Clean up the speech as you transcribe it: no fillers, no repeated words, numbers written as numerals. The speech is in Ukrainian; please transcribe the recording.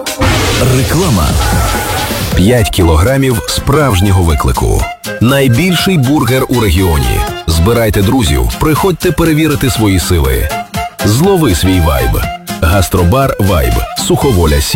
Реклама. 5 кілограмів справжнього виклику. Найбільший бургер у регіоні. Збирайте друзів, приходьте перевірити свої сили. Злови свій вайб. Гастробар «Вайб». Суховоля